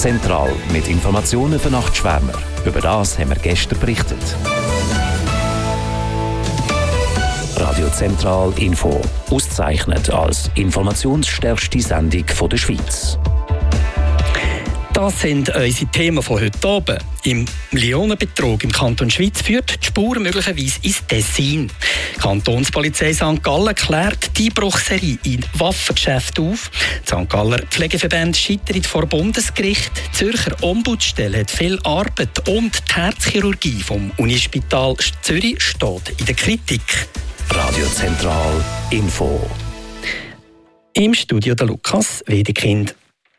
Zentral mit Informationen für Nachtschwärmer. Über das haben wir gestern berichtet. Radio Zentral Info. Ausgezeichnet als informationsstärkste Sendung der Schweiz. Das sind unsere Themen von heute Abend. Im Millionenbetrug im Kanton Schweiz führt die Spur möglicherweise ins Tessin. Die Kantonspolizei St. Gallen klärt die Einbruchserie in Waffengeschäften auf. Die St. Galler Pflegeverband scheitert vor Bundesgericht. Die Zürcher Ombudsstelle hat viel Arbeit und die Herzchirurgie vom Unispital Zürich steht in der Kritik. Radio Zentral Info. Im Studio der Lukas Wedekind.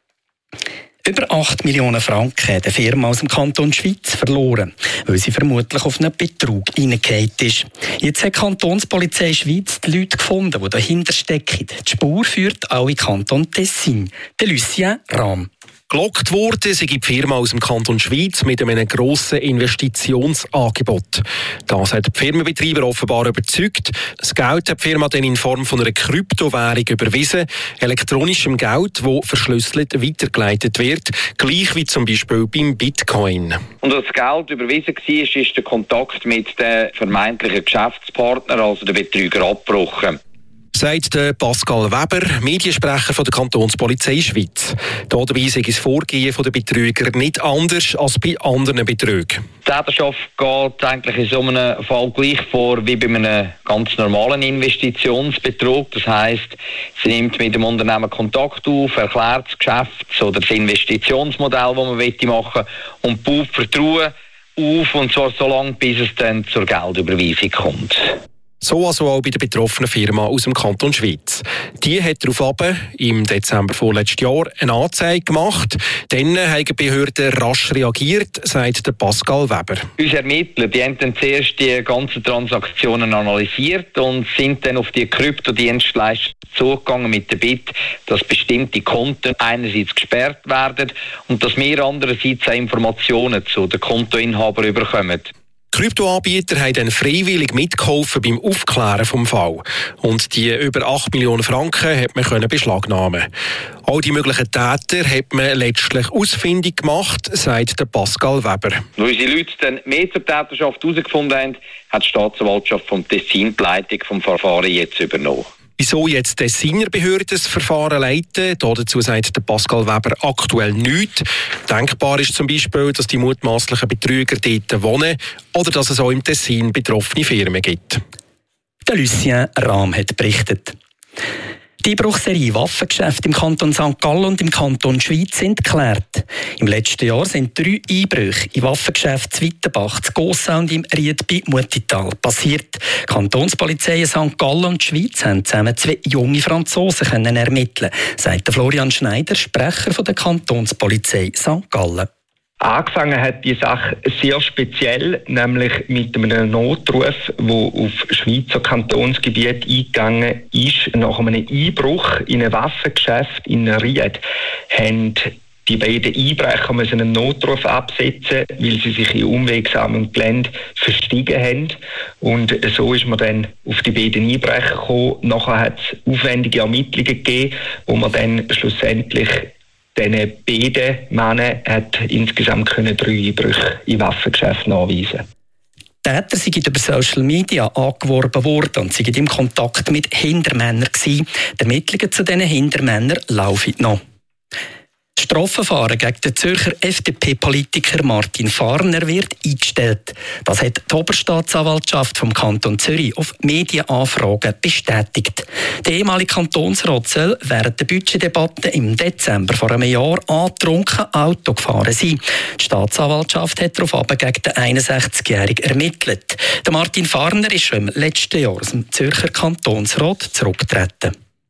Über 8 Millionen Franken hat eine Firma aus dem Kanton Schweiz verloren, weil sie vermutlich auf einen Betrug hineingefallen ist. Jetzt hat die Kantonspolizei Schweiz die Leute gefunden, die dahinter stecken. Die Spur führt auch in Kanton Tessin. Der Lucien Rahm. Gelockt wurde sei die Firma aus dem Kanton Schweiz mit einem grossen Investitionsangebot. Das hat der Firmenbetreiber offenbar überzeugt. Das Geld hat die Firma dann in Form von einer Kryptowährung überwiesen, elektronischem Geld, das verschlüsselt weitergeleitet wird, gleich wie zum Beispiel beim Bitcoin. Und als das Geld überwiesen war, ist der Kontakt mit den vermeintlichen Geschäftspartnern, also der Betrüger, abgebrochen. Sagt Pascal Weber, Mediensprecher von der Kantonspolizei Schweiz. Dabei sei das Vorgehen der Betrüger nicht anders als bei anderen Betrügen. Die Täterschaft geht eigentlich in so einem Fall gleich vor wie bei einem ganz normalen Investitionsbetrug. Das heisst, sie nimmt mit dem Unternehmen Kontakt auf, erklärt das Geschäfts- oder das Investitionsmodell, das man machen möchte, und baut Vertrauen auf, und zwar so lange, bis es dann zur Geldüberweisung kommt. So also auch bei der betroffenen Firma aus dem Kanton Schweiz. Die hat daraufhin im Dezember vorletzten Jahr eine Anzeige gemacht. Dann haben die Behörden rasch reagiert, sagt der Pascal Weber. Unsere Ermittler, die haben dann zuerst die ganzen Transaktionen analysiert und sind dann auf die Kryptodienstleister zugegangen mit der Bitte, dass bestimmte Konten einerseits gesperrt werden und dass wir andererseits auch Informationen zu den Kontoinhabern bekommen. Kryptoanbieter haben dann freiwillig mitgeholfen beim Aufklären des Falls. Und die über 8 Millionen Franken hat man beschlagnahmen. All die möglichen Täter hat man letztlich ausfindig gemacht, sagt der Pascal Weber. Weil unsere Leute dann mehr zur Täterschaft herausgefunden haben, hat die Staatsanwaltschaft vom Tessin die Leitung des Verfahrens jetzt übernommen. Wieso jetzt die Tessiner Behörden das Verfahren leiten? Dazu sagt der Pascal Weber aktuell nichts. Denkbar ist zum Beispiel, dass die mutmaßlichen Betrüger dort wohnen oder dass es auch im Tessin betroffene Firmen gibt. Der Lucien Rahm hat berichtet. Die Einbruchserie Waffengeschäfte im Kanton St. Gallen und im Kanton Schweiz sind geklärt. Im letzten Jahr sind 3 Einbrüche in Waffengeschäften in Wittenbach, in Gossau und im Ried bei Mutital passiert. Die Kantonspolizei St. Gallen und die Schweiz haben zusammen 2 junge Franzosen können ermitteln, sagt Florian Schneider, Sprecher von der Kantonspolizei St. Gallen. Angefangen hat die Sache sehr speziell, nämlich mit einem Notruf, der auf Schweizer Kantonsgebiet eingegangen ist. Nach einem Einbruch in ein Waffengeschäft in Ried haben die beiden Einbrecher müssen einen Notruf absetzen, weil sie sich in unwegsamem Gelände verstiegen haben. Und so ist man dann auf die beiden Einbrecher gekommen. Nachher hat es aufwendige Ermittlungen gegeben, wo man dann schlussendlich diesen beiden Männern hat insgesamt 3 Einbrüche in Waffengeschäften nachweisen. Die Täter sind über Social Media angeworben worden und sind im Kontakt mit Hintermännern gewesen. Die Ermittlungen zu diesen Hintermännern laufen noch. Das Strafverfahren gegen den Zürcher FDP-Politiker Martin Farner wird eingestellt. Das hat die Oberstaatsanwaltschaft vom Kanton Zürich auf Medienanfragen bestätigt. Der ehemalige Kantonsrat soll während der Budgetdebatte im Dezember vor einem Jahr angetrunken Auto gefahren sein. Die Staatsanwaltschaft hat daraufhin gegen den 61-Jährigen ermittelt. Der Martin Farner ist schon im letzten Jahr aus dem Zürcher Kantonsrat zurückgetreten.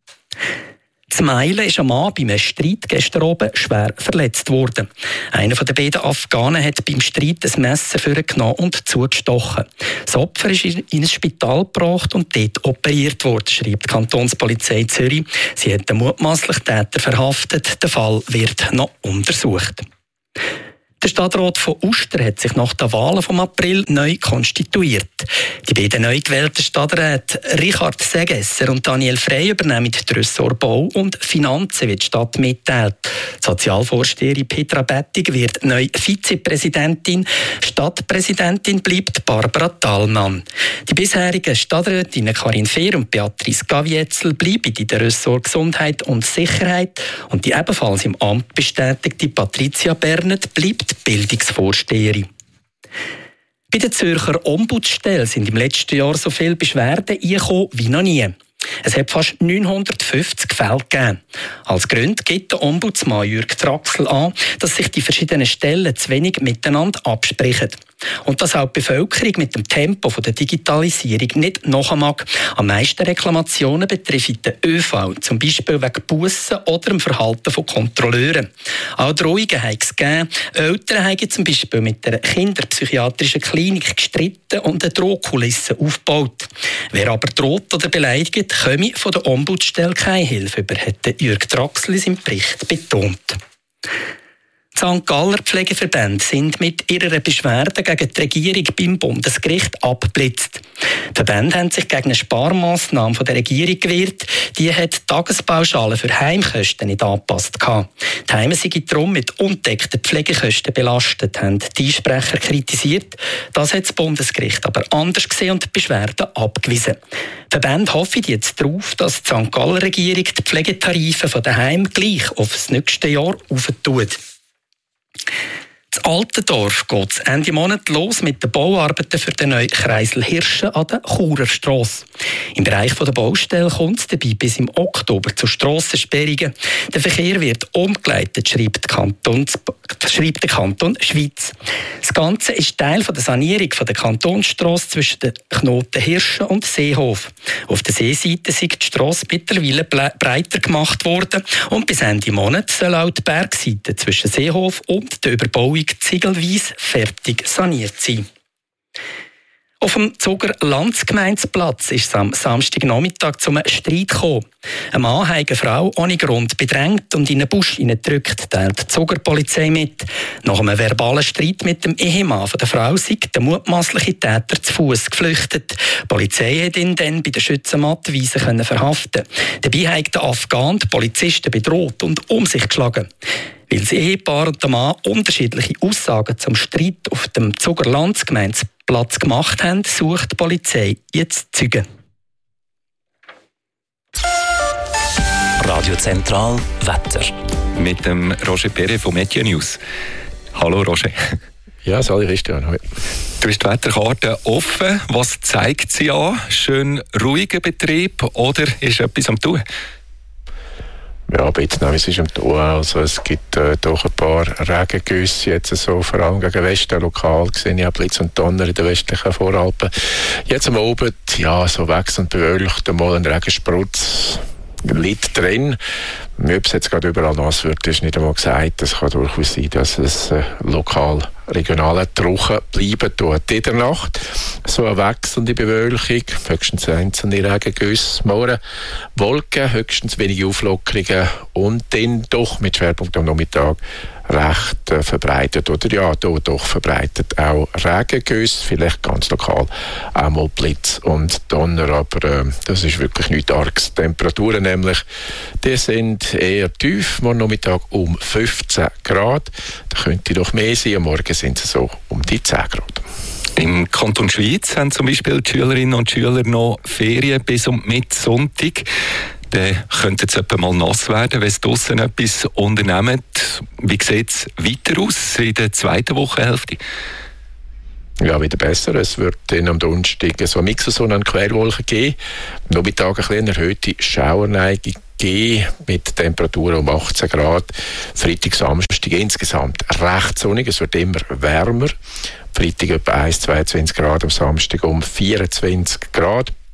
In Meilen ist ein Mann bei einem Streit gestern oben schwer verletzt worden. Einer der beiden Afghanen hat beim Streit ein Messer vorgenommen und zugestochen. Das Opfer ist in ein Spital gebracht und dort operiert worden, schreibt die Kantonspolizei Zürich. Sie hat den mutmaßlichen Täter verhaftet. Der Fall wird noch untersucht. Der Stadtrat von Uster hat sich nach den Wahlen vom April neu konstituiert. Die beiden neu gewählten Stadträte Richard Segesser und Daniel Frey übernehmen die Ressort Bau und Finanzen, wie die Stadt mitteilt. Die Sozialvorsteherin Petra Bettig wird neu Vizepräsidentin. Stadtpräsidentin bleibt Barbara Thalmann. Die bisherigen Stadträtinnen Karin Fehr und Beatrice Gavietzel bleiben in der Ressort Gesundheit und Sicherheit und die ebenfalls im Amt bestätigte Patricia Bernert bleibt Bildungsvorsteherin. Bei der Zürcher Ombudsstelle sind im letzten Jahr so viele Beschwerden eingekommen wie noch nie. Es hat fast 950 Fälle gegeben. Als Grund gibt der Ombudsmann Jürg Traxel an, dass sich die verschiedenen Stellen zu wenig miteinander absprechen. Und dass auch die Bevölkerung mit dem Tempo der Digitalisierung nicht nachmag. Am meisten Reklamationen betreffen den ÖV, zum Beispiel wegen Bussen oder dem Verhalten von Kontrolleuren. Auch Drohungen hat es gegeben. Eltern haben zum Beispiel mit der kinderpsychiatrischen Klinik gestritten und eine Drohkulisse aufgebaut. Wer aber droht oder beleidigt, komme von der Ombudsstelle keine Hilfe über, hat Jürg Traxel in seinem Bericht betont. Die St. Galler Pflegeverbände sind mit ihrer Beschwerde gegen die Regierung beim Bundesgericht abgeblitzt. Die Verbände haben sich gegen eine Sparmaßnahme der Regierung gewehrt. Die hat die Tagespauschale für Heimkosten nicht angepasst. Die Heime seien darum mit undeckten Pflegekosten belastet, haben die Einsprecher kritisiert. Das hat das Bundesgericht aber anders gesehen und die Beschwerde abgewiesen. Die Verbände hoffen jetzt darauf, dass die St. Galler Regierung die Pflegetarife der Heime gleich auf das nächste Jahr aufentut. In Altendorf geht es Ende Monat los mit den Bauarbeiten für den neuen Kreisel Hirschen an der Churer Strasse. Im Bereich der Baustelle kommt es dabei bis im Oktober zu Strassensperrungen. Der Verkehr wird umgeleitet, schreibt der Kanton Schwyz. Das Ganze ist Teil der Sanierung der Kantonsstrasse zwischen den Knoten Hirschen und Seehof. Auf der Seeseite ist die Strasse mittlerweile breiter gemacht worden und bis Ende Monat soll auch die Bergseite zwischen Seehof und der Überbauung ziegelweise fertig saniert sein. Auf dem Zuger Landsgemeindeplatz ist es am Samstagnachmittag zum Streit gekommen. Ein Mann hat eine Frau ohne Grund bedrängt und in einen Busch hineingedrückt, teilt die Zugerpolizei mit. Nach einem verbalen Streit mit dem Ehemann der Frau sei der mutmaßliche Täter zu Fuß geflüchtet. Die Polizei hat ihn dann bei der Schützenmattweise verhaften. Dabei hat der Afghan die Polizisten bedroht und um sich geschlagen. Weil das Ehepaar und der Mann unterschiedliche Aussagen zum Streit auf dem Zuger Landsgemeindeplatz gemacht haben, sucht die Polizei jetzt Zeugen. Radio Zentral Wetter. Mit dem Roger Perret von Meteo News. Hallo Roger. Ja, salut Christian. Hoi. Du hast die Wetterkarte offen. Was zeigt sie an? Schön ruhiger Betrieb oder ist etwas am Tun? Ja, aber jetzt ist es am Tun. Also es gibt doch ein paar Regengüsse, jetzt so, vor allem gegen Westen lokal gesehen. Ich habe Blitz und Donner in den westlichen Voralpen. Jetzt am Abend, ja, so wechselnd bewölkt, mal ein Regensprutz liegt drin. Ob es jetzt gerade überall nass wird, ist nicht einmal gesagt. Es kann durchaus sein, dass es lokal regionale Trocken bleiben tut. In der Nacht so eine wechselnde Bewölkung, höchstens einzelne Regengüsse, morgen Wolken, höchstens wenige Auflockerungen und dann doch mit Schwerpunkt am Nachmittag recht verbreitet oder ja, doch verbreitet auch Regengüsse, vielleicht ganz lokal auch mal Blitz und Donner, aber das ist wirklich nichts Arges. Temperaturen nämlich, die sind eher tief, morgen Nachmittag um 15 Grad, da könnte doch mehr sein, am Morgen sind sie so um die 10 Grad. Im Kanton Schwyz haben zum Beispiel die Schülerinnen und Schüler noch Ferien bis um Sonntag. Dann könnte es etwa mal nass werden, wenn sie draussen etwas unternehmen. Wie sieht es weiter aus in der zweiten Wochenhälfte? Ja, wieder besser. Es wird dann am Donnerstag so eine Mixersonne an Quellwolken geben. Am Nachmittag eine kleine erhöhte Schauerneigung geben mit Temperaturen um 18 Grad. Freitag, Samstag insgesamt recht sonnig. Es wird immer wärmer. Freitag etwa 1-22 Grad, am Samstag um 24 Grad.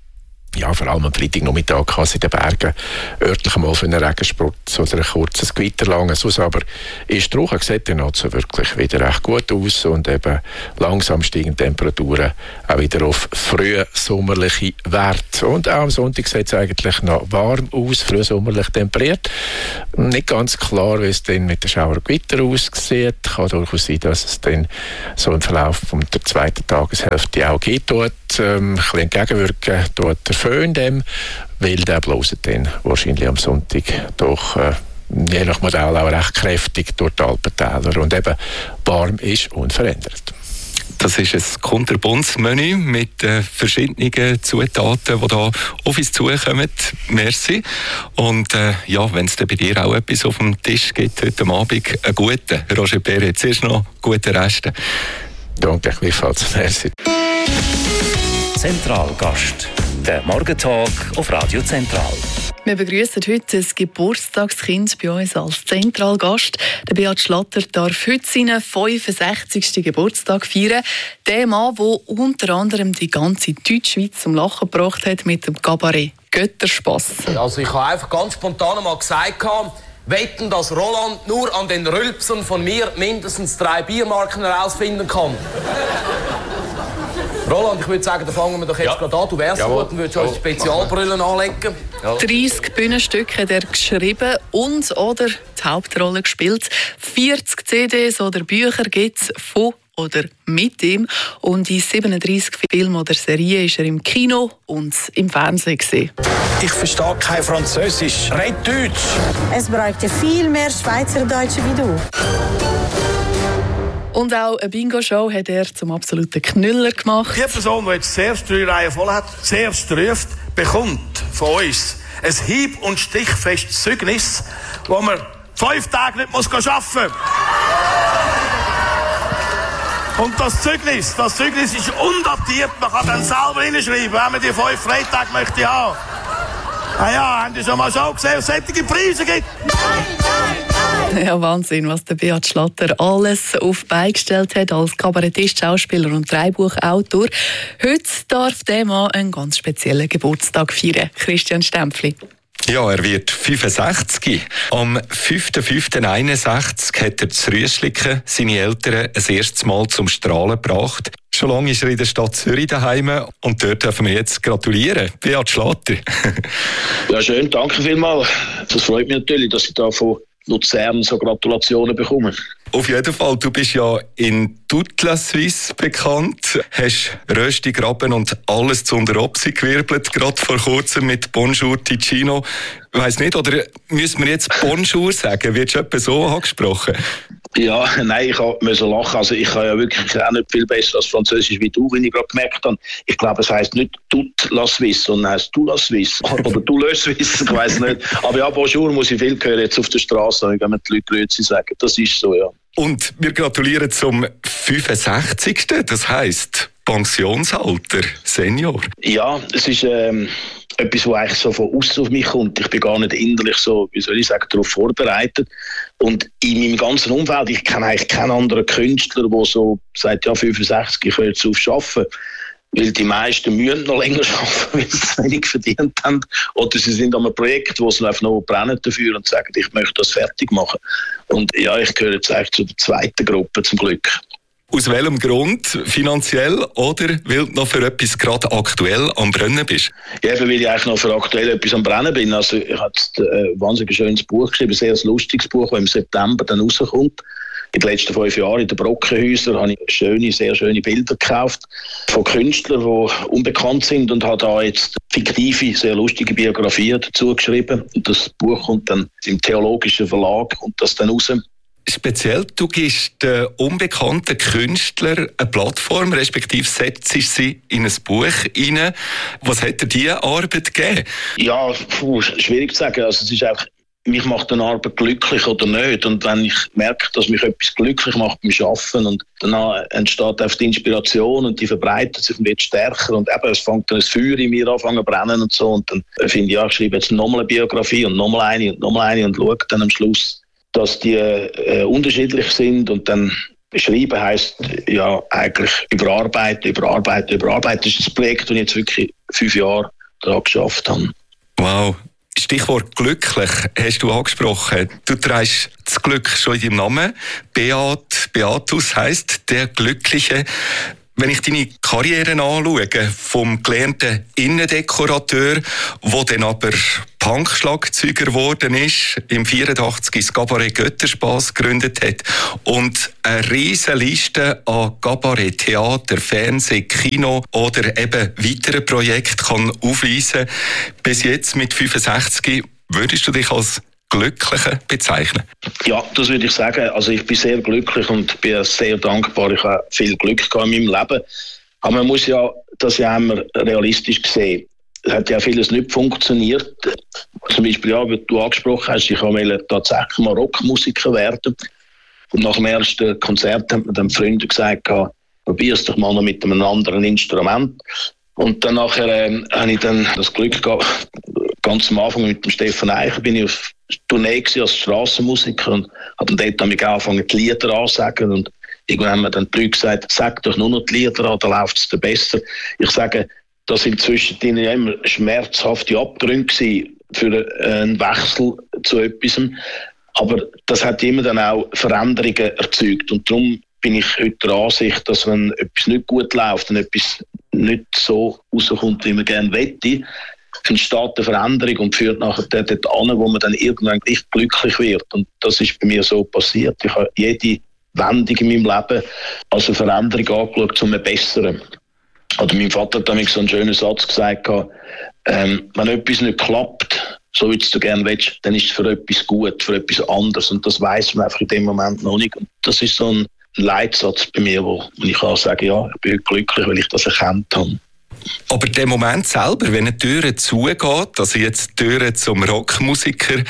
ja, vor allem am Freitagnachmittag kann es in den Bergen örtlich mal für einen Regensport oder ein kurzes Gewitter langen. Sonst aber ist trocken, sieht dann also wirklich wieder recht gut aus und eben langsam steigen Temperaturen auch wieder auf frühsommerliche Werte. Und auch am Sonntag sieht es eigentlich noch warm aus, frühsommerlich temperiert. Nicht ganz klar, wie es dann mit den Schauergewitter aussieht. Kann durchaus sein, dass es dann so im Verlauf der zweiten Tageshälfte auch geht dort. Ein bisschen entgegenwirken dort der Föhn dem, weil der bloß dann wahrscheinlich am Sonntag doch je nach Modell auch recht kräftig durch die Alpentäler und eben warm ist unverändert. Das ist ein Kunterbunds-Menü mit verschiedenen Zutaten, die hier auf uns zukommen. Merci. Und ja, wenn es bei dir auch etwas auf dem Tisch gibt heute Abend, einen guten, Roger Perret. Zuerst noch gute Reste. Danke, gleichfalls. Merci. Zentralgast. Der Morgentalk auf Radio Zentral. Wir begrüßen heute ein Geburtstagskind bei uns als Zentralgast. Der Beat Schlatter darf heute seinen 65. Geburtstag feiern. Der Mann, der unter anderem die ganze Deutschschweiz zum Lachen gebracht hat mit dem Kabarett Götterspass. Also ich habe einfach ganz spontan einmal gesagt, wetten, dass Roland nur an den Rülpsen von mir mindestens 3 Biermarken herausfinden kann. Roland, ich würde sagen, da fangen wir doch jetzt gerade an. Du wärst gut und würdest uns Spezialbrüllen anlegen. 30 Bühnenstücke hat er geschrieben und oder die Hauptrolle gespielt. 40 CDs oder Bücher gibt es von oder mit ihm. Und in 37 Filmen oder Serien ist er im Kino und im Fernsehen gesehen. Ich verstehe kein Französisch. Red Deutsch. Es bräuchte viel mehr Schweizerdeutsche wie du. Und auch eine Bingo-Show hat er zum absoluten Knüller gemacht. Die Person, die jetzt zuerst 3 Reihen voll hat, zuerst ruft, bekommt von uns ein hieb- und stichfestes Zeugnis, wo man 5 Tage nicht arbeiten muss. Und das Zeugnis ist undatiert. Man kann dann selber hinschreiben, wenn man die 5 Freitage möchte haben. Ja, haben Sie schon mal so gesehen, was es solche Preise gibt? Ja, Wahnsinn, was der Beat Schlatter alles auf die Beine gestellt hat als Kabarettist, Schauspieler und Drehbuchautor. Heute darf der Mann einen ganz speziellen Geburtstag feiern. Christian Stempfli. Ja, er wird 65. Am 5.5.61 hat er zu Rüschliken seine Eltern das erste Mal zum Strahlen gebracht. Schon lange ist er in der Stadt Zürich daheim und dort dürfen wir jetzt gratulieren. Beat Schlatter. Ja, schön, danke vielmals. Das freut mich natürlich, dass ich da von Luzern so Gratulationen bekommen. Auf jeden Fall, du bist ja in toute la Suisse bekannt, hast Rösti, Graben und alles zu unter Opsi gewirbelt, gerade vor kurzem mit Bonjour Ticino. Ich weiss nicht, oder müssen wir jetzt Bonjour sagen? Wird schon etwa so angesprochen? Ja, nein, ich musste lachen. Also ich kann ja wirklich auch nicht viel besser als Französisch wie du, wie ich gerade gemerkt habe. Ich glaube, es heisst nicht toute la Suisse, sondern heisst tu la Suisse. Oder tu le Suisse, ich weiss nicht. Aber ja, Bonjour muss ich viel hören jetzt auf der Straße, wenn die Leute Grüezi sagen. Das ist so, ja. Und wir gratulieren zum 65. Das heisst Pensionsalter, Senior. Ja, es ist etwas, was eigentlich so von außen auf mich kommt. Ich bin gar nicht innerlich so, wie soll ich sagen, darauf vorbereitet. Und in meinem ganzen Umfeld, ich kenne eigentlich keinen anderen Künstler, der so sagt, ja, 65, ich höre jetzt auf arbeiten. Weil die meisten müssen noch länger arbeiten, weil sie zu wenig verdient haben. Oder sie sind an einem Projekt, wo sie einfach noch brennen dafür und sagen, ich möchte das fertig machen. Und ja, ich gehöre jetzt eigentlich zu der zweiten Gruppe, zum Glück. Aus welchem Grund? Finanziell oder weil du noch für etwas gerade aktuell am Brennen bist? Ja, weil ich eigentlich noch für aktuell etwas am Brennen bin. Also ich habe ein wahnsinnig schönes Buch geschrieben, ein sehr lustiges Buch, das im September dann rauskommt. In den letzten 5 Jahren in den Brockenhäusern habe ich sehr schöne Bilder gekauft von Künstlern, die unbekannt sind und habe da jetzt fiktive, sehr lustige Biografien dazu geschrieben. Und das Buch kommt dann im Theologischen Verlag und das dann raus. Speziell, du gibst den unbekannten Künstlern eine Plattform, respektive setzt sie in ein Buch rein. Was hat dir diese Arbeit gegeben? Ja, schwierig zu sagen. Also es ist einfach, mich macht eine Arbeit glücklich oder nicht. Und wenn ich merke, dass mich etwas glücklich macht beim Arbeiten und danach entsteht einfach die Inspiration und die verbreitet sich und wird stärker und eben, es fängt dann ein Feuer in mir an zu brennen und so. Und dann finde ich, ja, ich schreibe jetzt nochmal eine Biografie und nochmal eine und nochmal eine und schaue dann am Schluss, dass die unterschiedlich sind. Und dann schreiben heisst ja eigentlich überarbeiten. Das ist ein Projekt, das ich jetzt wirklich 5 Jahre daran geschafft habe. Wow. Stichwort glücklich hast du angesprochen. Du trägst das Glück schon in deinem Namen. Beatus heisst der Glückliche. Wenn ich deine Karriere anschaue, vom gelernten Innendekorateur, der dann aber Punk-Schlagzeuger geworden ist, im 1984 das Cabaret Götterspass gegründet hat und eine riesige Liste an Cabaret, Theater, Fernsehen, Kino oder eben weitere Projekte kann aufweisen. Bis jetzt mit 65 würdest du dich als Glückliche bezeichnen? Ja, das würde ich sagen. Also ich bin sehr glücklich und bin sehr dankbar. Ich habe viel Glück gehabt in meinem Leben. Aber man muss ja das ja immer realistisch sehen. Es hat ja vieles nicht funktioniert. Zum Beispiel, ja, wie du angesprochen hast, ich wollte tatsächlich mal Rockmusiker werden. Und nach dem ersten Konzert haben mir dann Freunde gesagt, probier es doch mal noch mit einem anderen Instrument. Und dann nachher habe ich dann das Glück gehabt, ganz am Anfang mit dem Stefan Eicher bin ich auf Tournee als Strassenmusiker und habe dann dort angefangen, die Lieder anzusagen. Und irgendwann haben mir dann die Leute gesagt, sag doch nur noch die Lieder an, dann läuft es dir besser. Ich sage, das sind zwischendrin ja immer schmerzhafte Abgründe gewesen für einen Wechsel zu etwas. Aber das hat immer dann auch Veränderungen erzeugt. Und darum bin ich heute der Ansicht, dass wenn etwas nicht gut läuft und etwas nicht so rauskommt, wie man gerne wette, entsteht eine Veränderung und führt nachher dort an, wo man dann irgendwann gleich glücklich wird. Und das ist bei mir so passiert. Ich habe jede Wendung in meinem Leben als eine Veränderung angeschaut, zu einem Besseren. Oder mein Vater hat damals so einen schönen Satz gesagt, wenn etwas nicht klappt, so wie du gerne willst, dann ist es für etwas gut, für etwas anderes. Und das weiss man einfach in dem Moment noch nicht. Und das ist so ein Leitsatz bei mir, wo ich kann sagen, ja, ich bin glücklich, weil ich das erkannt habe. Aber der Moment selber, wenn eine Tür zugeht, also jetzt die Tür zum Rockmusiker,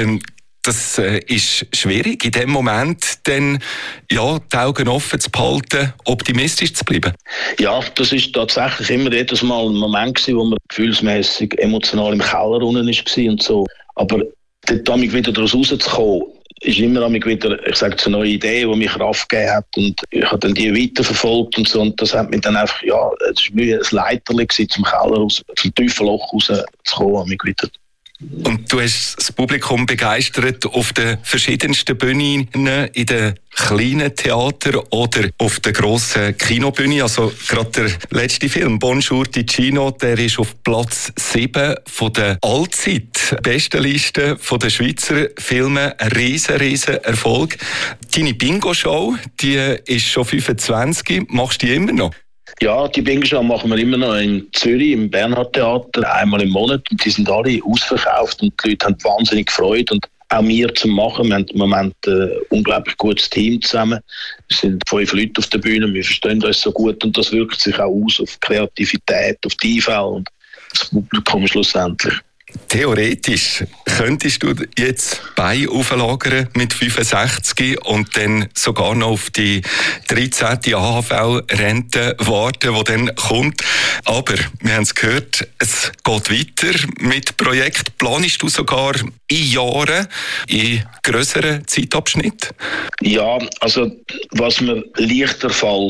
das ist schwierig, in dem Moment dann ja, die Augen offen zu behalten, optimistisch zu bleiben. Ja, das ist tatsächlich immer jedes Mal ein Moment gewesen, wo man gefühlsmässig emotional im Keller unten war und so. Aber dort wieder daraus rauszukommen, ist immer wieder, ich sage, eine neue Idee, die mir Kraft gegeben hat. Und ich habe dann die weiterverfolgt und so. Und das hat mich dann einfach, ja, es war wie ein Leiterli zum Keller raus, zum tiefen Loch rauszukommen. Und du hast das Publikum begeistert auf den verschiedensten Bühnen, in den kleinen Theater oder auf der grossen Kinobühne. Also gerade der letzte Film, Bonjour Ticino, der ist auf Platz 7 von der Allzeit-Bestenliste der Schweizer Filme. Ein riesen Erfolg. Deine Bingo-Show, die ist schon 25. Machst du die immer noch? Ja, die Bingo-Show machen wir immer noch in Zürich, im Bernhard-Theater, einmal im Monat. Und die sind alle ausverkauft und die Leute haben wahnsinnig Freude. Und auch wir zum Machen. Wir haben im Moment ein unglaublich gutes Team zusammen. Wir sind 5 Leute auf der Bühne, wir verstehen uns so gut und das wirkt sich auch aus auf Kreativität, auf die Einfälle und das Publikum schlussendlich. Theoretisch könntest du jetzt Beine auflagern mit 65 und dann sogar noch auf die 13. AHV-Rente warten, die dann kommt. Aber wir haben es gehört, es geht weiter mit Projekt. Planst du sogar in Jahren, in grösseren Zeitabschnitten? Ja, also was mir viel leichter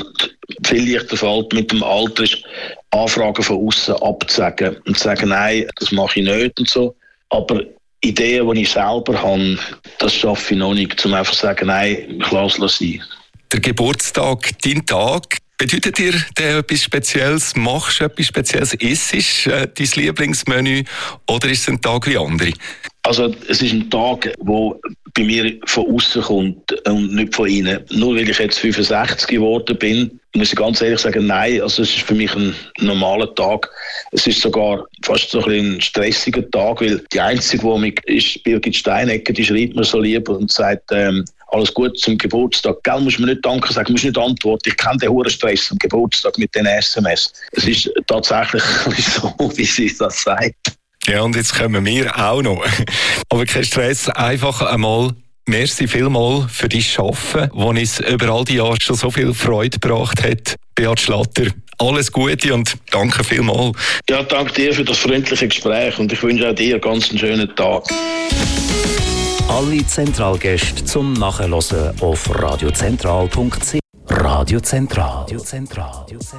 fällt mit dem Alter ist, Anfragen von außen abzusagen und zu sagen, nein, das mache ich nicht und so. Aber Ideen, die ich selber habe, das schaffe ich noch nicht, um einfach zu sagen, nein, ich lasse es sein. Der Geburtstag, dein Tag, bedeutet dir der etwas Spezielles? Machst du etwas Spezielles? Ist es dein Lieblingsmenü oder ist es ein Tag wie andere? Also es ist ein Tag, der bei mir von außen kommt und nicht von innen. Nur weil ich jetzt 65 geworden bin, muss ich ganz ehrlich sagen, nein, also es ist für mich ein normaler Tag. Es ist sogar fast so ein stressiger Tag, weil die Einzige, die mich ist, Birgit Steinegger, die schreibt mir so lieb und sagt, alles Gute zum Geburtstag. Gell, musst du mir nicht danken sagen, musst nicht antworten. Ich kenne den hohen Stress am Geburtstag mit den SMS. Es ist tatsächlich so, wie sie das sagt. Ja, und jetzt kommen wir auch noch. Aber kein Stress, einfach einmal merci vielmal für dein Arbeiten, das uns über all die Jahre schon so viel Freude gebracht hat. Beat Schlatter, alles Gute und danke vielmal. Ja, danke dir für das freundliche Gespräch und ich wünsche auch dir einen ganz schönen Tag. Alle Zentralgäste zum Nachhören auf radiozentral.ch. Radio Zentral.